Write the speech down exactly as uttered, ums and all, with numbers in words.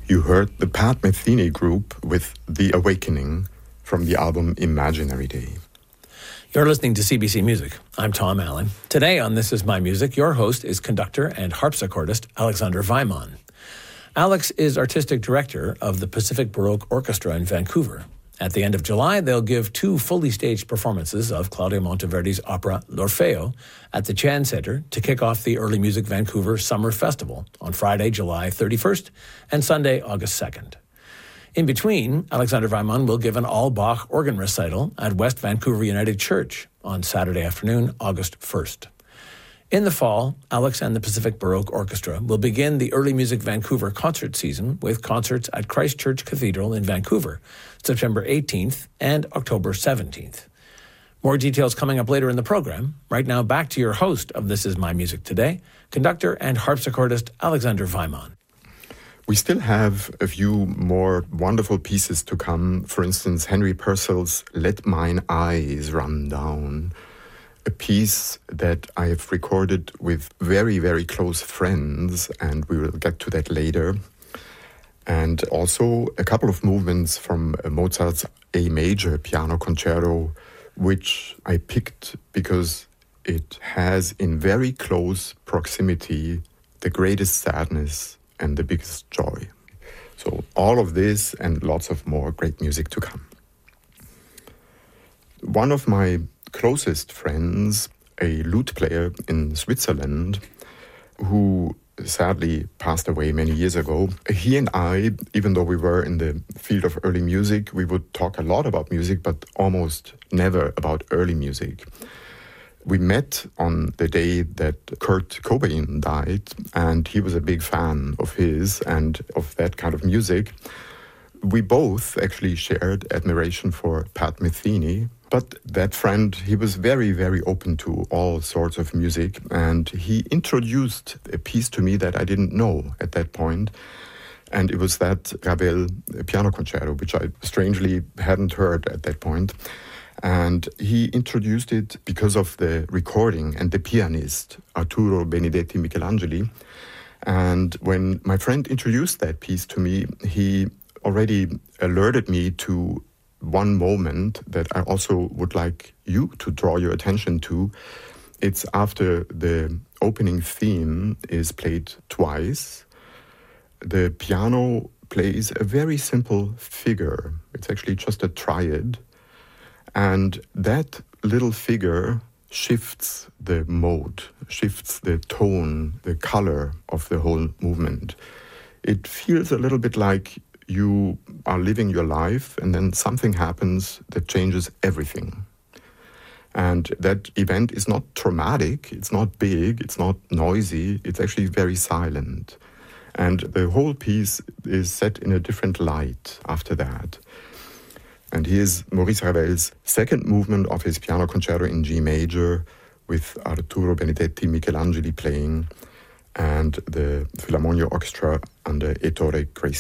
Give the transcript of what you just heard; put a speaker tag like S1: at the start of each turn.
S1: You heard the Pat Metheny Group with The Awakening from the album Imaginary Day.
S2: You're listening to C B C Music. I'm Tom Allen. Today on This Is My Music, your host is conductor and harpsichordist Alexander Wajman. Alex is artistic director of the Pacific Baroque Orchestra in Vancouver. At the end of July, they'll give two fully staged performances of Claudio Monteverdi's opera L'Orfeo at the Chan Center to kick off the Early Music Vancouver Summer Festival on Friday, July thirty-first and Sunday, August second. In between, Alexander Wajman will give an all-Bach organ recital at West Vancouver United Church on Saturday afternoon, August first. In the fall, Alex and the Pacific Baroque Orchestra will begin the Early Music Vancouver concert season with concerts at Christ Church Cathedral in Vancouver, September eighteenth and October seventeenth. More details coming up later in the program. Right now, back to your host of This Is My Music Today, conductor and harpsichordist Alexander Wajman.
S1: We still have a few more wonderful pieces to come. For instance, Henry Purcell's Let Mine Eyes Run Down, a piece that I have recorded with very, very close friends, and we will get to that later. And also a couple of movements from Mozart's A Major Piano Concerto, which I picked because it has in very close proximity the greatest sadness and the biggest joy. So all of this and lots of more great music to come. One of my closest friends, a lute player in Switzerland, who sadly passed away many years ago. He and I, even though we were in the field of early music, we would talk a lot about music, but almost never about early music. We met on the day that Kurt Cobain died, and he was a big fan of his and of that kind of music. We both actually shared admiration for Pat Metheny, but that friend, he was very, very open to all sorts of music, and he introduced a piece to me that I didn't know at that point, and it was that Ravel piano concerto, which I strangely hadn't heard at that point. And he introduced it because of the recording and the pianist, Arturo Benedetti Michelangeli. And when my friend introduced that piece to me, he already alerted me to one moment that I also would like you to draw your attention to. It's after the opening theme is played twice. The piano plays a very simple figure. It's actually just a triad. And that little figure shifts the mode, shifts the tone, the color of the whole movement. It feels a little bit like you are living your life and then something happens that changes everything. And that event is not traumatic, it's not big, it's not noisy, it's actually very silent. And the whole piece is set in a different light after that. And here's Maurice Ravel's second movement of his piano concerto in G major with Arturo Benedetti Michelangeli playing and the Philharmonia Orchestra under Ettore Crazy.